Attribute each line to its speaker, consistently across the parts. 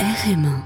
Speaker 1: RM1.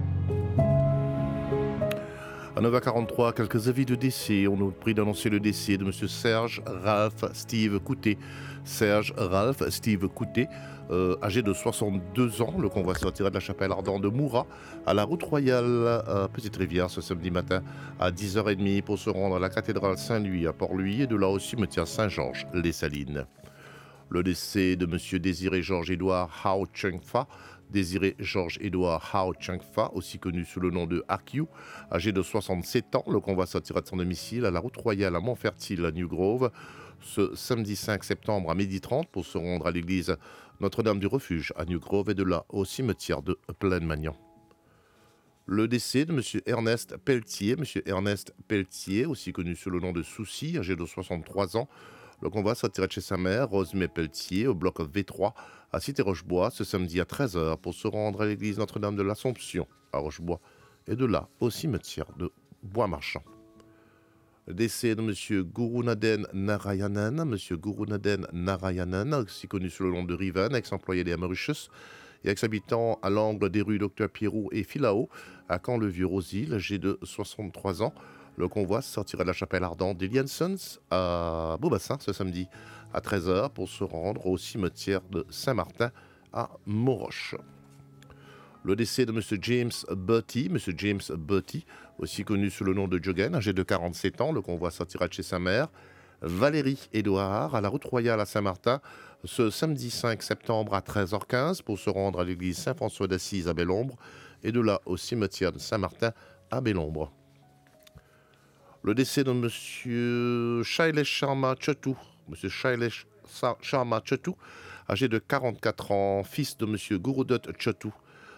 Speaker 2: À 9h43, quelques avis de décès. On nous prie d'annoncer le décès de M. Serge Ralph Steve Coutet. Serge Ralph Steve Coutet, âgé de 62 ans. Le convoi sortira de la chapelle ardente de Moura à la route royale à Petite-Rivière ce samedi matin à 10h30 pour se rendre à la cathédrale Saint-Louis à Port-Louis et de là au cimetière Saint-Georges-les-Salines. Le décès de M. Désiré Georges-Édouard Hao Cheng-Fa, Désiré Georges-Édouard Hao Cheng-Fa, aussi connu sous le nom de Akyu, âgé de 67 ans. Le convoi sortira de son domicile à la route royale à Montfertil, à New Grove, ce samedi 5 septembre à 12h30 pour se rendre à l'église Notre-Dame du Refuge à New Grove et de là au cimetière de Plaine-Magnan. Le décès de M. Ernest Pelletier. M. Ernest Pelletier, aussi connu sous le nom de Souci, âgé de 63 ans. Le convoi sortira de chez sa mère, Rosemée Pelletier, au bloc V3, à Cité-Rochebois, ce samedi à 13h, pour se rendre à l'église Notre-Dame de l'Assomption, à Rochebois, et de là au cimetière de Bois-Marchand. Le décès de M. Gurunaden Narayanan. M. Gurunaden Narayanan, aussi connu sous le nom de Riven, ex-employé des Mauritius, et ex-habitant à l'angle des rues Docteur Pirou et Filao, à Caen-le-Vieux-Rosil, âgé de 63 ans. Le convoi sortira de la chapelle ardente des Liansons à Beaubassin ce samedi à 13h pour se rendre au cimetière de Saint-Martin à Moroche. Le décès de M. James Bertie. M. James Bertie, aussi connu sous le nom de Jogen, âgé de 47 ans. Le convoi sortira de chez sa mère, Valérie Édouard, à la route royale à Saint-Martin, ce samedi 5 septembre à 13h15 pour se rendre à l'église Saint-François d'Assise à Bellombre et de là au cimetière de Saint-Martin à Bellombre. Le décès de M. Shailesh Sharma Chatou. M. Shailesh Sharma Chatou, âgé de 44 ans, fils de M. Gurudot Chatou.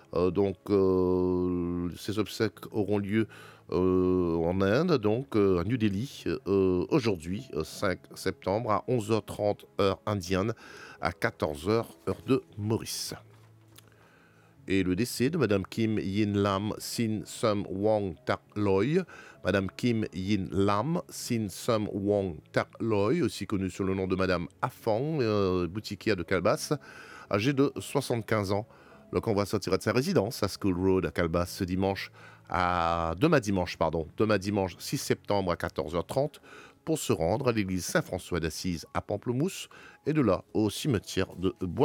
Speaker 2: Ces obsèques auront lieu en Inde, à New Delhi, aujourd'hui, 5 septembre, à 11h30 heure indienne, à 14h heure de Maurice. Et le décès de Mme Kim Yin Lam Sin Sum Wong Tak Loy. Mme Kim Yin Lam Sin Sum Wong Tak Loy, aussi connue sous le nom de Mme Afang, boutiquière de Calbas, âgée de 75 ans. Le convoi sortira de sa résidence à School Road à Calbas ce dimanche demain dimanche 6 septembre à 14h30 pour se rendre à l'église Saint-François d'Assise à Pamplemousse et de là au cimetière de Bois.